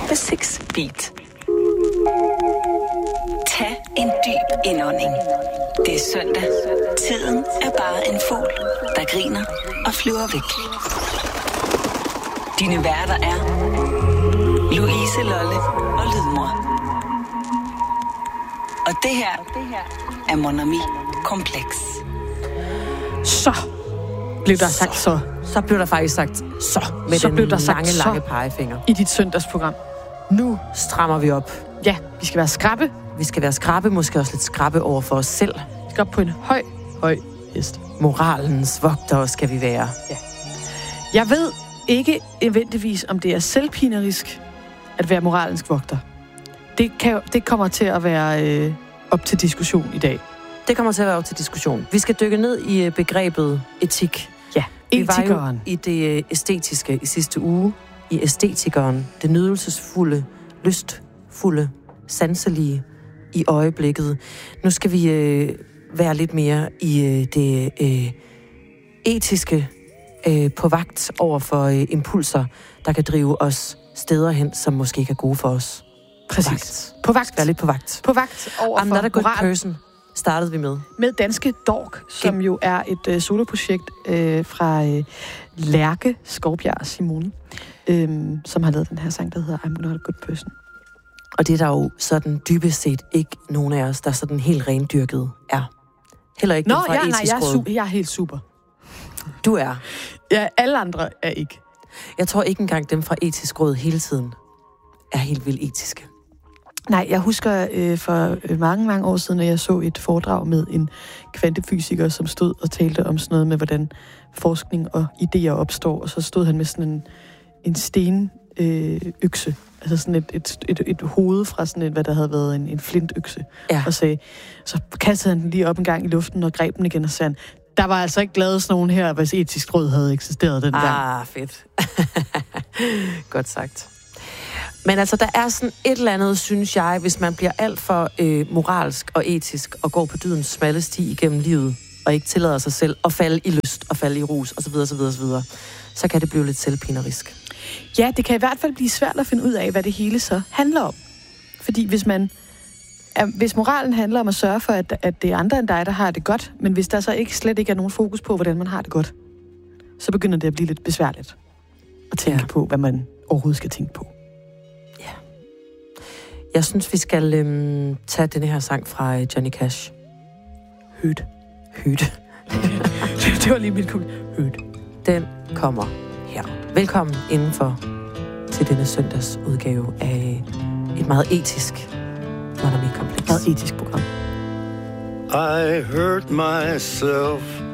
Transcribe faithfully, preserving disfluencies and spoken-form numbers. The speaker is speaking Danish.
The Six Beat. Tag en dyb indånding. Det er søndag. Tiden er bare en fugl, der griner og flyver væk. Dine værter er Louise Lolle og Lydmor. Og det her er Mon Ami Kompleks. Så blev der sagt så. Så blev der faktisk sagt så. Med så den blev der sagt lange, så lange pegefinger. I dit søndagsprogram. Nu strammer vi op. Ja, vi skal være skrappe. Vi skal være skrappe, måske også lidt skrappe over for os selv. Vi skal op på en høj, høj hest. Moralens vogtere skal vi være. Ja. Jeg ved ikke eventuelt, om det er selvpinerisk at være moralens vogter. Det, kan, det kommer til at være øh, op til diskussion i dag. Det kommer til at være op til diskussion. Vi skal dykke ned i begrebet etik. Ja, vi var etikeren. jo i det æstetiske i sidste uge. I æstetikeren. Det nydelsesfulde, lystfulde, sanselige i øjeblikket. Nu skal vi øh, være lidt mere i øh, det øh, etiske øh, på vagt over for øh, impulser, der kan drive os steder hen, som måske ikke er gode for os. Præcis. På vagt. Være lidt på vagt. På vagt over I'm for not a good moral. person, startede vi med. Med Danske Dork, som Gen- jo er et øh, soloprojekt øh, fra øh, Lærke Skovbjerg Simone, øh, som har lavet den her sang, der hedder I'm not a good person. Og det er der jo sådan dybest set ikke nogen af os, der sådan helt rendyrket er. Heller ikke Nå, dem fra ja, nej, etisk jeg er, råd. su- jeg er helt super. Du er. Ja, alle andre er ikke. Jeg tror ikke engang dem fra etisk råd hele tiden er helt vildt etiske. Nej, jeg husker øh, for mange, mange år siden, at jeg så et foredrag med en kvantefysiker, som stod og talte om sådan noget med, hvordan forskning og idéer opstår, og så stod han med sådan en, en stenøkse, øh, økse. Altså sådan et, et, et, et hoved fra sådan et, hvad der havde været en, en flintøkse, Ja. og sagde, så kastede han den lige op en gang i luften og greb den igen og sagde, der var altså ikke lavet sådan nogen her, hvis etisk råd havde eksisteret den gang. Ah, fedt. Godt sagt. Men altså, der er sådan et eller andet, synes jeg, hvis man bliver alt for øh, moralsk og etisk og går på dydens smalle sti igennem livet, og ikke tillader sig selv at falde i lyst og falde i rus osv., osv., osv., så kan det blive lidt selvpinerisk. Ja, det kan i hvert fald blive svært at finde ud af, hvad det hele så handler om. Fordi hvis man hvis moralen handler om at sørge for, at, at det er andre end dig, der har det godt, men hvis der så ikke slet ikke er nogen fokus på, hvordan man har det godt, så begynder det at blive lidt besværligt at tænke ja. på, hvad man overhovedet skal tænke på. Ja. Jeg synes, vi skal øhm, tage den her sang fra øh, Johnny Cash. Hødt. Hødt. Det var lige mit kul. Hødt. Den kommer her. Velkommen indenfor til denne søndags udgave af et meget etisk Mon Ami Kompleks. Meget etisk program. I hurt myself